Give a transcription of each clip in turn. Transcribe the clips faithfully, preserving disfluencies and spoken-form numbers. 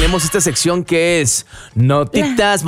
tenemos esta sección que es Notitas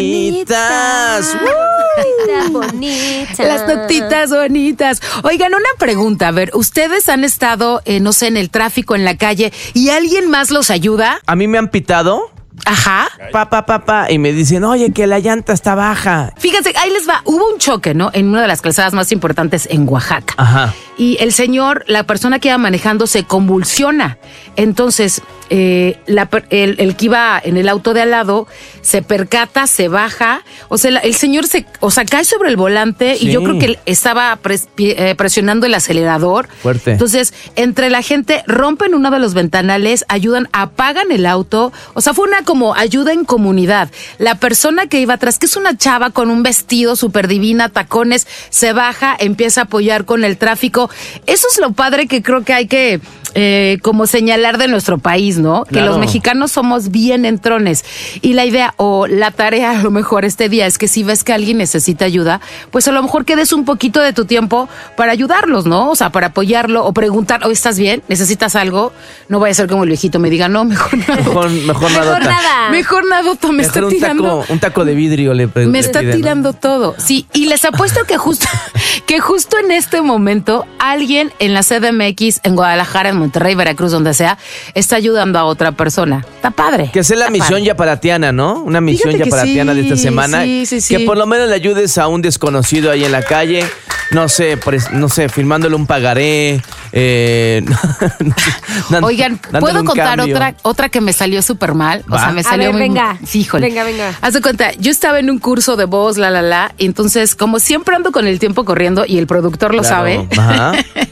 Bonitas. Notitas bonitas. Las notitas bonitas. Oigan, una pregunta. A ver, ¿ustedes han estado, eh, no sé, en el tráfico, en la calle, y alguien más los ayuda? A mí me han pitado. Ajá. Pa, pa, pa, pa, y me dicen, oye, que la llanta está baja. Fíjense, ahí les va. Hubo un choque, ¿no? En una de las calzadas más importantes en Oaxaca. Ajá. Y el señor, la persona que iba manejando, se convulsiona. Entonces, eh, la, el, el que iba en el auto de al lado se percata, se baja. O sea, el señor se, o sea, cae sobre el volante, sí. Y yo creo que él estaba pres, eh, presionando el acelerador. Fuerte. Entonces, entre la gente rompen uno de los ventanales, ayudan, apagan el auto. O sea, fue una como ayuda en comunidad. La persona que iba atrás, que es una chava con un vestido súper divina, tacones, se baja, empieza a apoyar con el tráfico. Eso es lo padre que creo que hay que eh, como señalar de nuestro país, ¿no? Que claro. Los mexicanos somos bien entrones. Y la idea o la tarea a lo mejor este día es que si ves que alguien necesita ayuda, pues a lo mejor que des un poquito de tu tiempo para ayudarlos, ¿no? O sea, para apoyarlo o preguntar, ¿oh, estás bien? ¿Necesitas algo? No vaya a ser como el viejito me diga, no, mejor nada. Mejor, mejor, mejor nada. Mejor nadota, me mejor está un tirando. Taco, un taco de vidrio le Me está le pide, tirando ¿no? todo. Sí, y les apuesto que justo, que justo en este momento alguien en la C D M X, en Guadalajara, en Monterrey, Veracruz, donde sea, está ayudando a otra persona. Está padre. Que sea la está misión padre. yaparatiana, ¿no? Una misión Fíjate que yaparatiana sí, de esta semana. sí, sí, sí. Que por lo menos le ayudes a un desconocido ahí en la calle. No sé, pues, no sé, firmándole un pagaré. Eh, dando, Oigan, ¿puedo contar otra, otra que me salió súper mal? O ¿Va? sea, me A salió ver, muy... venga. Sí, híjole. Venga, venga. Haz de cuenta, yo estaba en un curso de voz, la, la, la, y entonces, como siempre ando con el tiempo corriendo y el productor lo Claro. sabe, Ajá.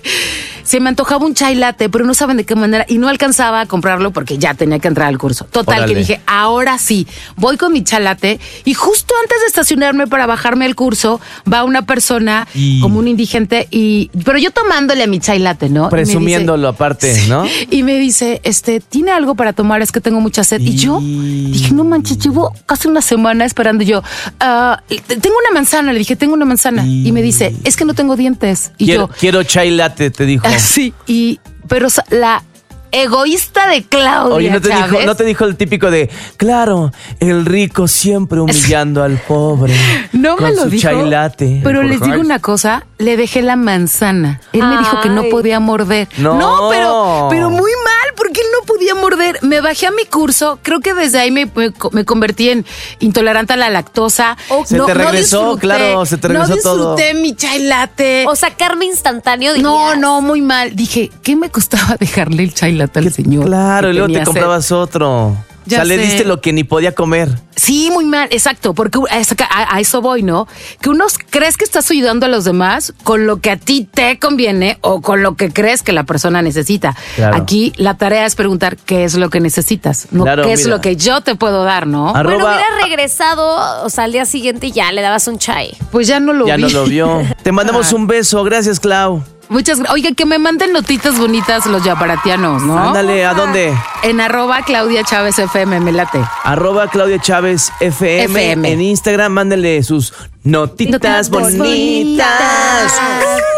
se me antojaba un chai latte, pero no saben de qué manera, y no alcanzaba a comprarlo porque ya tenía que entrar al curso. Total, Órale. que dije, ahora sí, voy con mi chai latte, y justo antes de estacionarme para bajarme al curso, va una persona, Y- como un indigente, y pero yo tomándole a mi chai latte, ¿no? Y me Presumiéndolo dice- aparte, Sí. ¿no? Y me dice, este, ¿tiene algo para tomar? Es que tengo mucha sed. Y, Y- yo dije, no manches, llevo casi una semana esperando. Y yo, ah, tengo una manzana. Le dije, tengo una manzana. Y- Y me dice, es que no tengo dientes. Y Quiero, yo, quiero chai latte, te dijo. ah, sí. Y, pero sa- la egoísta de Claudia Oye, ¿no te, Chávez, dijo, ¿no te dijo el típico de, claro, el rico siempre humillando al pobre? no con me lo su dijo, chai latte? pero les digo una cosa, le dejé la manzana. Él me dijo que no Ay. podía morder. No. pero, pero muy mal, porque él no podía morder. Me bajé a mi curso, creo que desde ahí me, me, me convertí en intolerante a la lactosa. Se te regresó, disfruté- claro, se te regresó No todo. disfruté mi chai latte. O sacarme instantáneo. no, dirías. no, muy mal. Dije, ¿qué me costaba dejarle el chai latte al señor? Claro, que y luego te tenía sed? comprabas otro. Ya o sea, le sé. diste lo que ni podía comer. Sí, muy mal, exacto, porque a, a eso voy, ¿no? Que uno crees que estás ayudando a los demás con lo que a ti te conviene o con lo que crees que la persona necesita. Claro. Aquí la tarea es preguntar qué es lo que necesitas, no Claro, qué es mira. lo que yo te puedo dar, ¿no? Arroba- Bueno, hubiera regresado, o sea, al día siguiente y ya le dabas un chai. Pues ya no lo Ya vi. no lo vio. Te mandamos Ah. un beso. Gracias, Clau. Muchas gracias. Oiga, que me manden notitas bonitas los yaparatianos, ¿no? Ándale, ¿a dónde? En arroba Claudia Chávez F M, me late. Arroba Claudia Chávez F M. F M. En Instagram, mándenle sus notitas Notitas bonitas. bonitas.